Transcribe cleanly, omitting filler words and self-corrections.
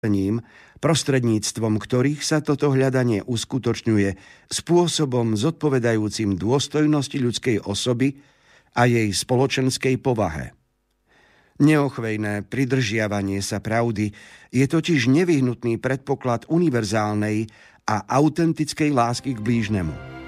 prostredníctvom ktorých sa toto hľadanie uskutočňuje spôsobom zodpovedajúcim dôstojnosti ľudskej osoby a jej spoločenskej povahe. Neochvejné pridržiavanie sa pravdy je totiž nevyhnutný predpoklad univerzálnej a autentickej lásky k blížnemu.